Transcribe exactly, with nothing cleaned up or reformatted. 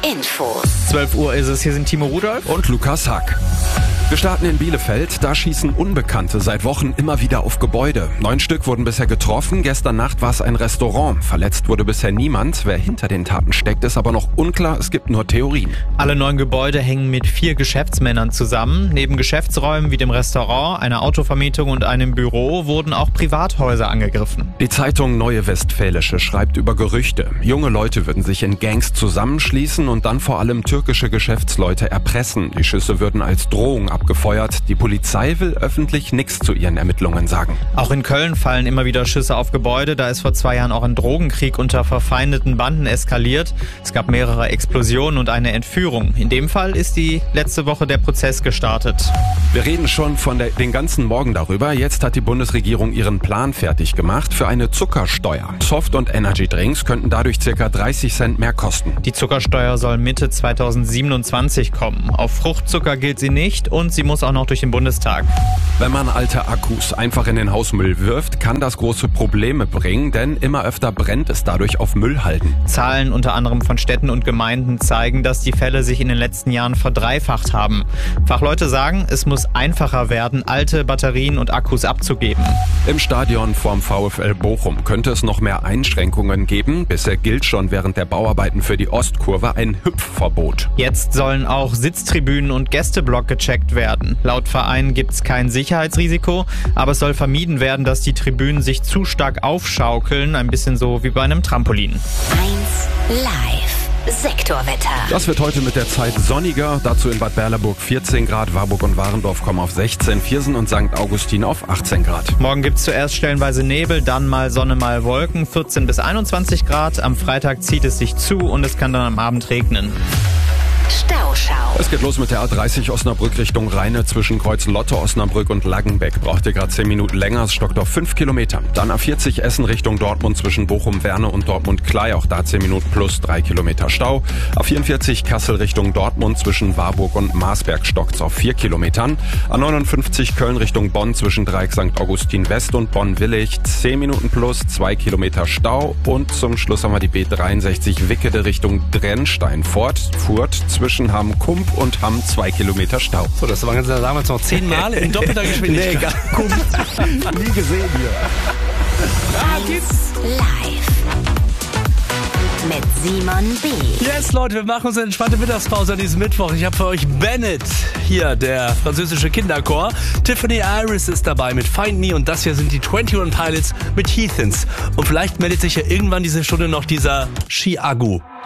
Infos. zwölf Uhr ist es, hier sind Timo Rudolph und Lukas Hack. Wir starten in Bielefeld, da schießen Unbekannte seit Wochen immer wieder auf Gebäude. Neun Stück wurden bisher getroffen, gestern Nacht war es ein Restaurant. Verletzt wurde bisher niemand, wer hinter den Taten steckt, ist aber noch unklar, es gibt nur Theorien. Alle neun Gebäude hängen mit vier Geschäftsmännern zusammen. Neben Geschäftsräumen wie dem Restaurant, einer Autovermietung und einem Büro wurden auch Privathäuser angegriffen. Die Zeitung Neue Westfälische schreibt über Gerüchte. Junge Leute würden sich in Gangs zusammenschließen und dann vor allem türkische Geschäftsleute erpressen. Die Schüsse würden als Drohung abgefeuert. Die Polizei will öffentlich nichts zu ihren Ermittlungen sagen. Auch in Köln fallen immer wieder Schüsse auf Gebäude. Da ist vor zwei Jahren auch ein Drogenkrieg unter verfeindeten Banden eskaliert. Es gab mehrere Explosionen und eine Entführung. In dem Fall ist die letzte Woche der Prozess gestartet. Wir reden schon von der, den ganzen Morgen darüber. Jetzt hat die Bundesregierung ihren Plan fertig gemacht für eine Zuckersteuer. Soft- und Energy-Drinks könnten dadurch ca. dreißig Cent mehr kosten. Die Zuckersteuer soll Mitte zweitausendsiebenundzwanzig kommen. Auf Fruchtzucker gilt sie nicht und sie muss auch noch durch den Bundestag. Wenn man alte Akkus einfach in den Hausmüll wirft, kann das große Probleme bringen, denn immer öfter brennt es dadurch auf Müllhalden. Zahlen unter anderem von Städten und Gemeinden zeigen, dass die Fälle sich in den letzten Jahren verdreifacht haben. Fachleute sagen, es muss einfacher werden, alte Batterien und Akkus abzugeben. Im Stadion vorm VfL Bochum könnte es noch mehr Einschränkungen geben. Bisher gilt schon während der Bauarbeiten für die Ostkurve ein Hüpfverbot. Jetzt sollen auch Sitztribünen und Gästeblock gecheckt werden. Laut Verein gibt es kein Sicherheitsrisiko, aber es soll vermieden werden, dass die Tribünen sich zu stark aufschaukeln, ein bisschen so wie bei einem Trampolin. eins Live Sektorwetter. Das wird heute mit der Zeit sonniger. Dazu in Bad Berleburg vierzehn Grad, Warburg und Warendorf kommen auf sechzehn, Viersen und Sankt Augustin auf achtzehn Grad. Morgen gibt es zuerst stellenweise Nebel, dann mal Sonne, mal Wolken, vierzehn bis einundzwanzig Grad. Am Freitag zieht es sich zu und es kann dann am Abend regnen. Stauschau. Es geht los mit der A dreißig Osnabrück Richtung Rheine zwischen Kreuz Lotte, Osnabrück und Laggenbeck. Braucht ihr gerade zehn Minuten länger, es stockt auf fünf Kilometer. Dann A vierzig Essen Richtung Dortmund zwischen Bochum-Werne und Dortmund-Klei. Auch da zehn Minuten plus drei Kilometer Stau. A vierundvierzig Kassel Richtung Dortmund zwischen Warburg und Marsberg stockt's auf vier Kilometern. A neunundfünfzig Köln Richtung Bonn zwischen Dreieck Sankt Augustin West und Bonn-Willig. zehn Minuten plus zwei Kilometer Stau. Und zum Schluss haben wir die B dreiundsechzig Wickede Richtung Drennstein-Furt. Furt zwischen Hamm-Kump und Hamm zwei Kilometer Stau. So, das waren jetzt damals noch zehnmal in doppelter Geschwindigkeit. Nee, gar nie gesehen hier. eins Live mit Simon B. Yes, Leute, wir machen uns eine entspannte Mittagspause an diesem Mittwoch. Ich habe für euch Bennett, hier der französische Kinderchor. Tiffany Iris ist dabei mit Find Me und das hier sind die einundzwanzig Pilots mit Heathens. Und vielleicht meldet sich ja irgendwann diese Stunde noch dieser Chiago.